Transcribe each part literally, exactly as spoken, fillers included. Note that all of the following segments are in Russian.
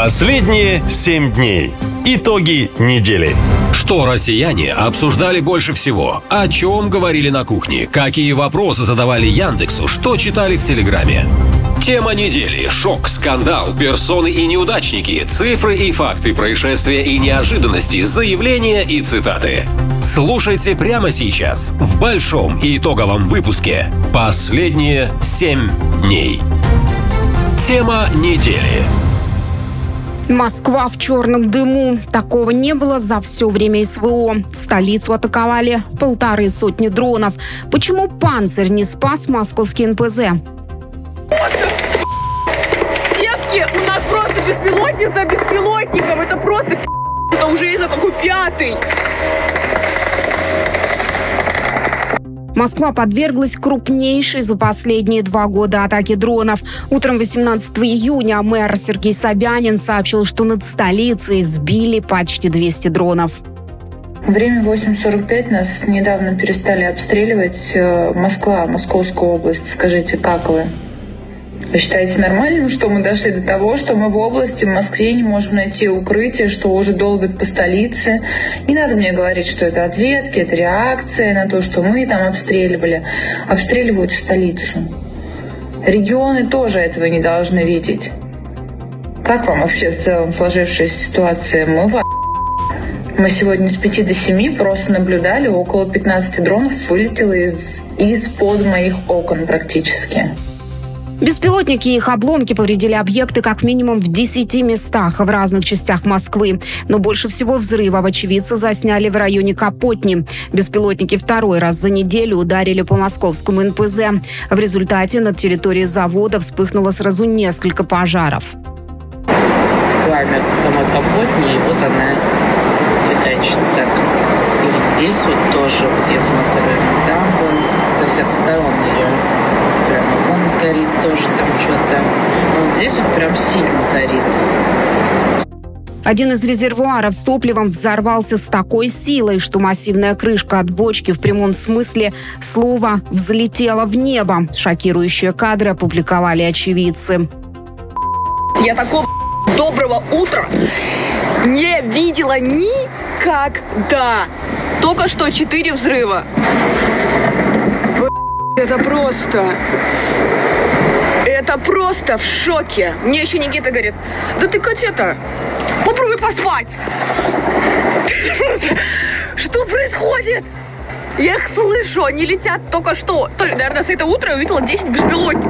Последние семь дней. Итоги недели. Что россияне обсуждали больше всего? О чем говорили на кухне? Какие вопросы задавали Яндексу? Что читали в Телеграме? Тема недели. Шок, скандал, персоны и неудачники, цифры и факты происшествия и неожиданности, заявления и цитаты. Слушайте прямо сейчас в большом и итоговом выпуске «Последние семь дней». Тема недели. Москва в черном дыму. Такого не было за все время СВО. Столицу атаковали полторы сотни дронов. Почему «Панцирь» не спас московский эн пэ зэ? Девки, у нас просто беспилотник за беспилотником. Это просто это уже не знаю, какой пятый. Москва подверглась крупнейшей за последние два года атаке дронов. Утром восемнадцатого июня мэр Сергей Собянин сообщил, что над столицей сбили почти двести дронов. Время восемь сорок пять, нас недавно перестали обстреливать. Москва, Московская область. Скажите, как вы? Вы считаете нормальным, что мы дошли до того, что мы в области, в Москве не можем найти укрытие, что уже долбят по столице? Не надо мне говорить, что это ответки, это реакция на то, что мы там обстреливали. Обстреливают столицу. Регионы тоже этого не должны видеть. Как вам вообще в целом сложившаяся ситуация? Мы в Мы сегодня с пяти до семи просто наблюдали, около пятнадцати дронов вылетело из, из-под моих окон практически. Беспилотники и их обломки повредили объекты как минимум в десяти местах в разных частях Москвы. Но больше всего взрывов очевидцы засняли в районе Капотни. Беспилотники второй раз за неделю ударили по московскому эн пэ зэ. В результате на территории завода вспыхнуло сразу несколько пожаров. Пламя самой Капотни, вот она фигачит так. И вот здесь вот тоже, вот я смотрю, там вон со всех сторон ее прямо вон горит тоже там что-то. Но вот здесь вот прям сильно горит. Один из резервуаров с топливом взорвался с такой силой, что массивная крышка от бочки в прямом смысле слова взлетела в небо. Шокирующие кадры опубликовали очевидцы. Я такого доброго утра не видела никогда. Только что четыре взрыва. Это просто... Это просто в шоке. Мне еще Никита говорит: да ты, Катя-то, попробуй поспать. Что происходит? Я их слышу, они летят только что. Только, наверное, с этого утра я увидела десять беспилотников.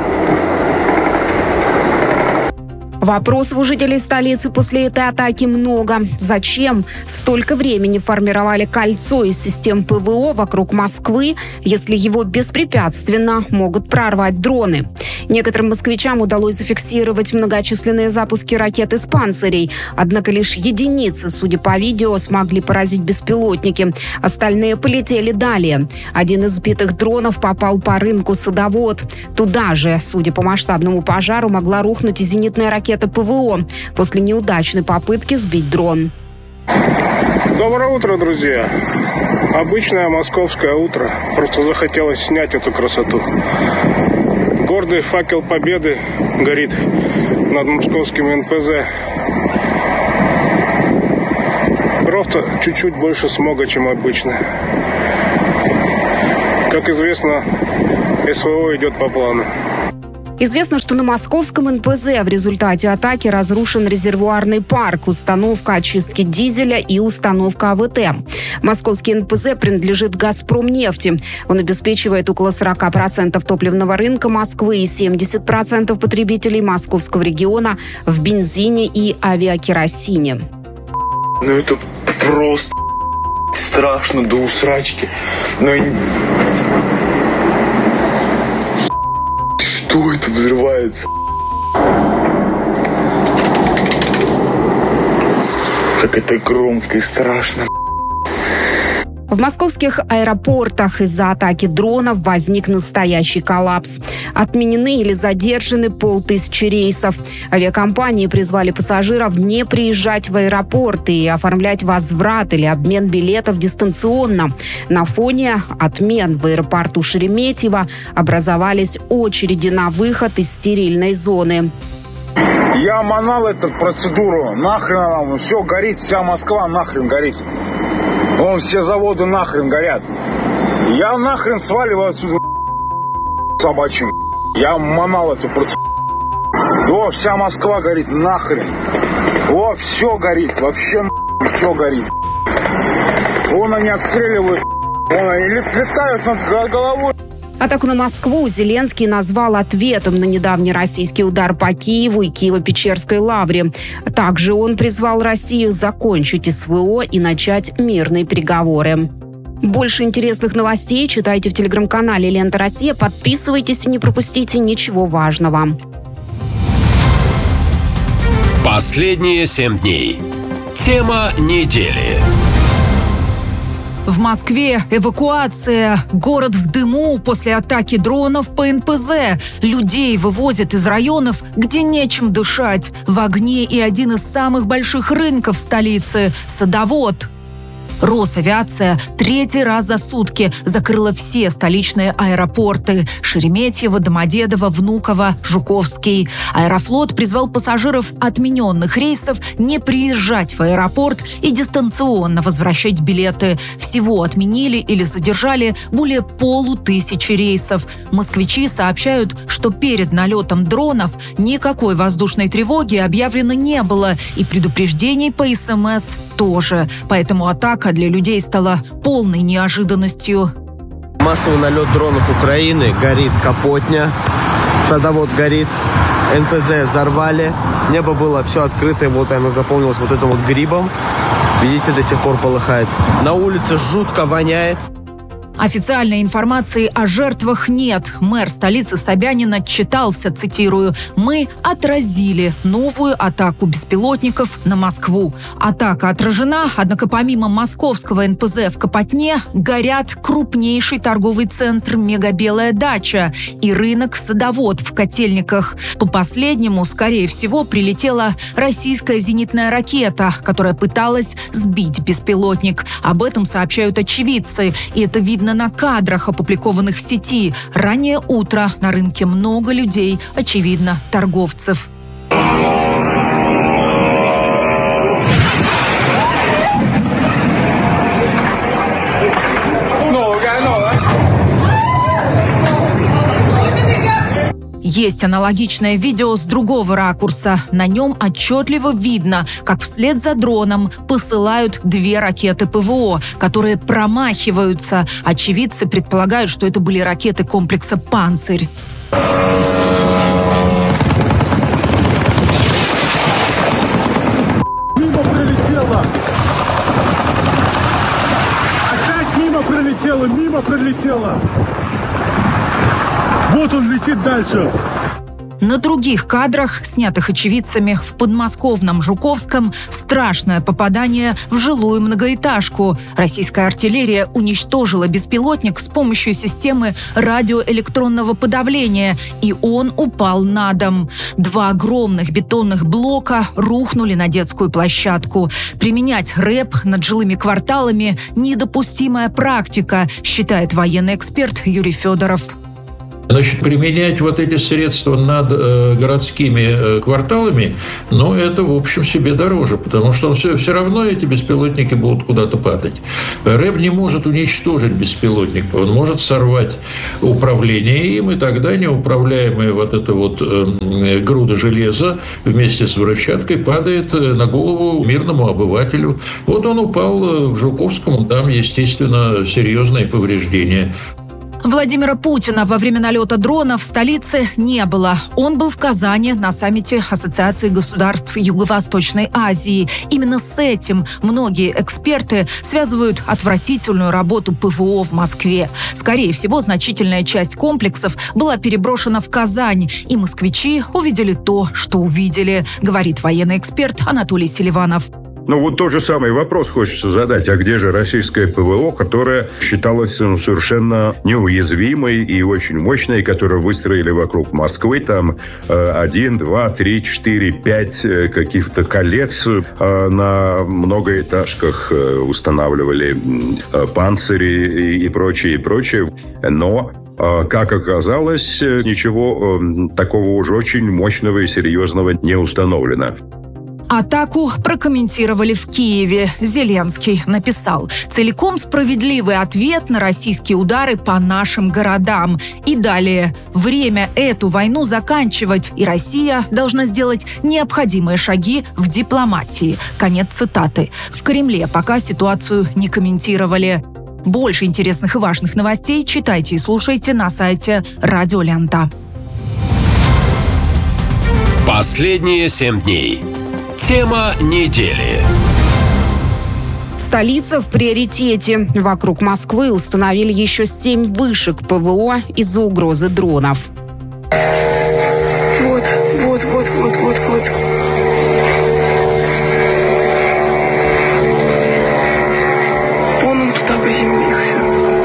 Вопросов у жителей столицы после этой атаки много. Зачем столько времени формировали кольцо из систем пэ вэ о вокруг Москвы, если его беспрепятственно могут прорвать дроны? Некоторым москвичам удалось зафиксировать многочисленные запуски ракет из «Панцирей». Однако лишь единицы, судя по видео, смогли поразить беспилотники. Остальные полетели далее. Один из сбитых дронов попал по рынку «Садовод». Туда же, судя по масштабному пожару, могла рухнуть и зенитная ракета пэ вэ о после неудачной попытки сбить дрон. Доброе утро, друзья. Обычное московское утро. Просто захотелось снять эту красоту. Гордый факел победы горит над московским эн пэ зэ. Просто чуть-чуть больше смога, чем обычно. Как известно, эс вэ о идет по плану. Известно, что на московском эн пэ зэ в результате атаки разрушен резервуарный парк, установка очистки дизеля и установка а вэ тэ. Московский эн пэ зэ принадлежит «Газпромнефти». Он обеспечивает около сорок процентов топливного рынка Москвы и семьдесят процентов потребителей московского региона в бензине и авиакеросине. Ну это просто страшно до усрачки. Но... Что это взрывается? Как это громко и страшно. В московских аэропортах из-за атаки дронов возник настоящий коллапс. Отменены или задержаны полтысячи рейсов. Авиакомпании призвали пассажиров не приезжать в аэропорты и оформлять возврат или обмен билетов дистанционно. На фоне отмен в аэропорту Шереметьево образовались очереди на выход из стерильной зоны. Я манал эту процедуру. Нахрен нам. Все горит, вся Москва нахрен горит. Вон все заводы нахрен горят. Я нахрен сваливаю отсюда собачью. Я манал эту процедуру. О, вся Москва горит нахрен. О, все горит. Вообще все горит. Вон они отстреливают. Вон они летают над головой. Атаку на Москву Зеленский назвал ответом на недавний российский удар по Киеву и Киево-Печерской лавре. Также он призвал Россию закончить СВО и начать мирные переговоры. Больше интересных новостей читайте в телеграм-канале «Лента Россия». Подписывайтесь и не пропустите ничего важного. Последние семь дней. Тема недели. В Москве эвакуация. Город в дыму после атаки дронов по эн пэ зэ. Людей вывозят из районов, где нечем дышать. В огне и один из самых больших рынков столицы – Садовод. Росавиация третий раз за сутки закрыла все столичные аэропорты – Шереметьево, Домодедово, Внуково, Жуковский. Аэрофлот призвал пассажиров отмененных рейсов не приезжать в аэропорт и дистанционно возвращать билеты. Всего отменили или задержали более полутысячи рейсов. Москвичи сообщают, что перед налетом дронов никакой воздушной тревоги объявлено не было, и предупреждений по эс эм эс тоже. Поэтому атака для людей стала полной неожиданностью. Массовый налет дронов Украины. Горит Капотня, Садовод горит, эн пэ зэ взорвали. Небо было все открытое, вот оно заполнилось вот этим вот грибом. Видите, до сих пор полыхает. На улице жутко воняет. Официальной информации о жертвах нет. Мэр столицы Собянин отчитался, цитирую, «Мы отразили новую атаку беспилотников на Москву. Атака отражена, однако помимо московского эн пэ зэ в Капотне горят крупнейший торговый центр «Мегабелая дача» и рынок «Садовод» в Котельниках. По последнему, скорее всего, прилетела российская зенитная ракета, которая пыталась сбить беспилотник. Об этом сообщают очевидцы, и это видно на кадрах, опубликованных в сети. Раннее утро, на рынке много людей, очевидно, торговцев. Есть аналогичное видео с другого ракурса. На нем отчетливо видно, как вслед за дроном посылают две ракеты пэ вэ о, которые промахиваются. Очевидцы предполагают, что это были ракеты комплекса «Панцирь». Мимо пролетело! Опять мимо пролетело, мимо пролетело! Вот он летит дальше. На других кадрах, снятых очевидцами в подмосковном Жуковском, страшное попадание в жилую многоэтажку. Российская артиллерия уничтожила беспилотник с помощью системы радиоэлектронного подавления, и он упал на дом. Два огромных бетонных блока рухнули на детскую площадку. Применять рэп над жилыми кварталами – недопустимая практика, считает военный эксперт Юрий Федоров. Значит, применять вот эти средства над э, городскими э, кварталами, ну, это, в общем, себе дороже, потому что все, все равно эти беспилотники будут куда-то падать. РЭБ не может уничтожить беспилотник, он может сорвать управление им, и тогда неуправляемая вот эта вот э, груда железа вместе с взрывчаткой падает на голову мирному обывателю. Вот он упал в Жуковском, там, естественно, серьезные повреждения. Владимира Путина во время налета дрона в столице не было. Он был в Казани на саммите Ассоциации государств Юго-Восточной Азии. Именно с этим многие эксперты связывают отвратительную работу пэ вэ о в Москве. Скорее всего, значительная часть комплексов была переброшена в Казань, и москвичи увидели то, что увидели, говорит военный эксперт Анатолий Селиванов. Ну вот тот же самый вопрос хочется задать. А где же российское пэ вэ о, которое считалось ну, совершенно неуязвимой и очень мощной, которую выстроили вокруг Москвы? Там э, один, два, три, четыре, пять э, каких-то колец э, на многоэтажках э, устанавливали э, панцири и, и прочее, и прочее. Но Как оказалось, ничего такого уж очень мощного и серьезного не установлено. Атаку прокомментировали в Киеве. Зеленский написал: «Целиком справедливый ответ на российские удары по нашим городам». И далее: «Время эту войну заканчивать, и Россия должна сделать необходимые шаги в дипломатии». Конец цитаты. В Кремле пока ситуацию не комментировали. Больше интересных и важных новостей читайте и слушайте на сайте Радио Лента. Последние семь дней. Тема недели. Столица в приоритете. Вокруг Москвы установили еще семь вышек ПВО из-за угрозы дронов. Вот, вот, вот, вот, вот, вот. Вон он туда приземлился.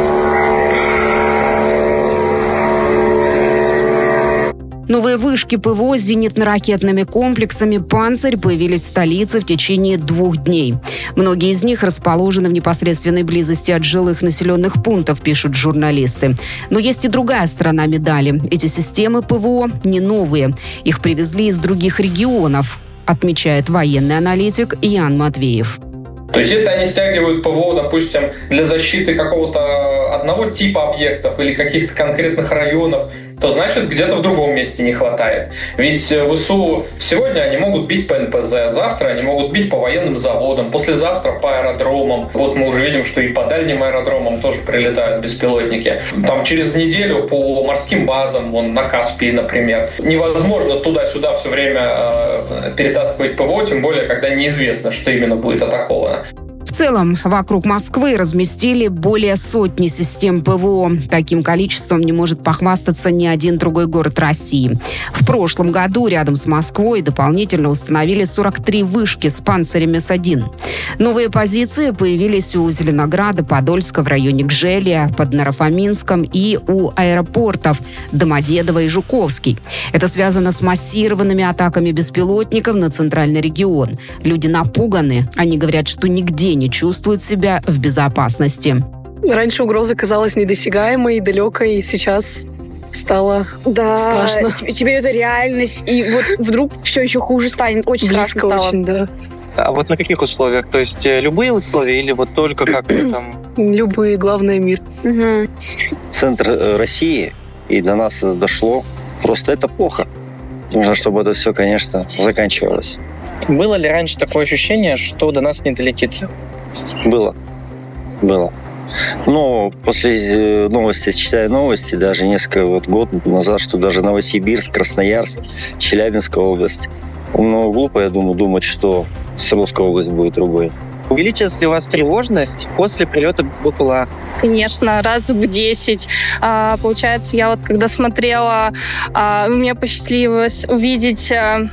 Новые вышки ПВО с зенитно-ракетными комплексами «Панцирь» появились в столице в течение двух дней. Многие из них расположены в непосредственной близости от жилых населенных пунктов, пишут журналисты. Но есть и другая сторона медали. Эти системы ПВО не новые. Их привезли из других регионов, отмечает военный аналитик Ян Матвеев. То есть, если они стягивают ПВО, допустим, для защиты какого-то одного типа объектов или каких-то конкретных районов, то значит, где-то в другом месте не хватает. Ведь ВСУ сегодня они могут бить по эн пэ зэ, завтра они могут бить по военным заводам, послезавтра по аэродромам. Вот мы уже видим, что и по дальним аэродромам тоже прилетают беспилотники. Там через неделю по морским базам, вон на Каспии, например. Невозможно туда-сюда все время э, перетаскивать ПВО, тем более, когда неизвестно, что именно будет атаковано. В целом, вокруг Москвы разместили более сотни систем ПВО. Таким количеством не может похвастаться ни один другой город России. В прошлом году рядом с Москвой дополнительно установили сорок три вышки с «Панцирем С один». Новые позиции появились у Зеленограда, Подольска, в районе Гжелья, под Наро-Фоминском и у аэропортов Домодедово и Жуковский. Это связано с массированными атаками беспилотников на центральный регион. Люди напуганы. Они говорят, что нигде не чувствуют себя в безопасности. Раньше угроза казалась недосягаемой, далекой, и сейчас стало да, страшно. Теперь это реальность, и вот вдруг все еще хуже станет. Очень Близко страшно стало. Очень, да. А вот на каких условиях? То есть любые условия или вот только как-то там? Любые, главное мир. Угу. Центр России, и до нас дошло. Просто это плохо. Нужно, чтобы это все, конечно, заканчивалось. Было ли раньше такое ощущение, что до нас не долетит? Было. Было. Но после новости, читая новости, даже несколько вот, год назад, что даже Новосибирск, Красноярск, Челябинская область. Но глупо, я думаю, думать, что Свердловская область будет другой. Увеличилась ли у вас тревожность после прилета БПЛА? Конечно, раз в десять. А, получается, я вот когда смотрела, а, мне посчастливилось увидеть а,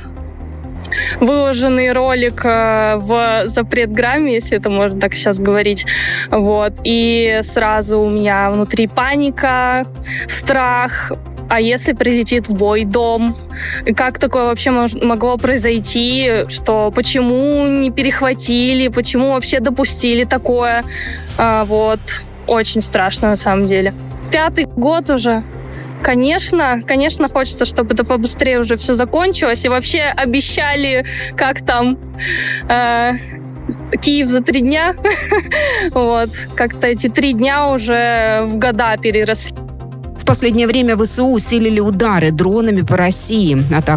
выложенный ролик а, в запретграмме, если это можно так сейчас говорить. Вот. И сразу у меня внутри паника, страх. А если прилетит в мой дом? И как такое вообще мож- могло произойти? Что почему не перехватили? Почему вообще допустили такое? А, вот. Очень страшно на самом деле. Пятый год уже. Конечно, конечно, хочется, чтобы это побыстрее уже все закончилось. И вообще обещали, как там... Э- Киев за три дня. Вот. Как-то эти три дня уже в года переросли. В последнее время ВСУ усилили удары дронами по России. Атака